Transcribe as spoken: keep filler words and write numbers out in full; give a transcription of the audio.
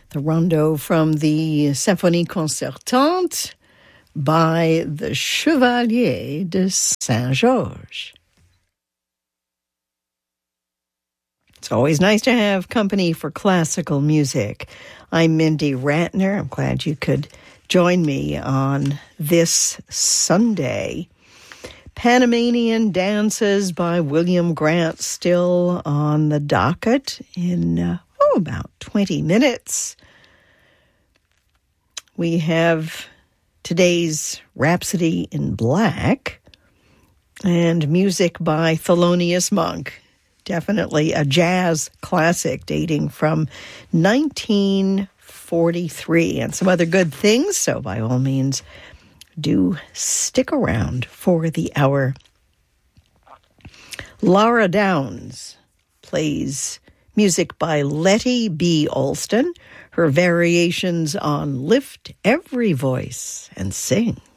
The rondo from the Symphonie Concertante by the Chevalier de Saint-Georges. It's always nice to have company for classical music. I'm Mindy Ratner. I'm glad you could join me on this Sunday. Panamanian Dances by William Grant still on the docket in uh, oh, about twenty minutes. We have today's Rhapsody in Black and music by Thelonious Monk. Definitely a jazz classic dating from nineteen forty-three and some other good things. So by all means, do stick around for the hour. Laura Downs plays music by Letty B. Alston, her variations on Lift Every Voice and Sing.